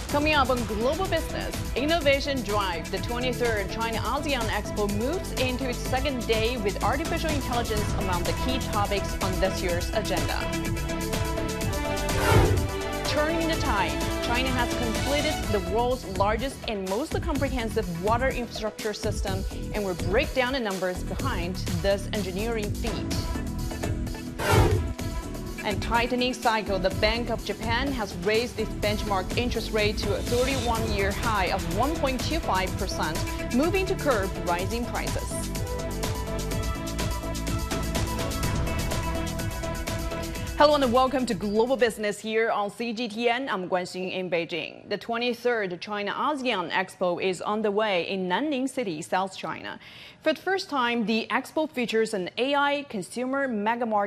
Coming up on Global Business, Innovation Drive, the 23rd China ASEAN Expo moves into its second day with artificial intelligence among the key topics on this year's agenda. Turning the tide, China has completed the world's largest and most comprehensive water infrastructure system and will break down the numbers behind this engineering feat. And tightening cycle, the Bank of Japan has raised its benchmark interest rate to a 31-year high of 1.25%, moving to curb rising prices. Hello and welcome to Global Business here on CGTN. I'm Guanxin in Beijing. The 23rd China ASEAN Expo is on the way in Nanning City, South China. For the first time, the expo features an AI consumer megamarket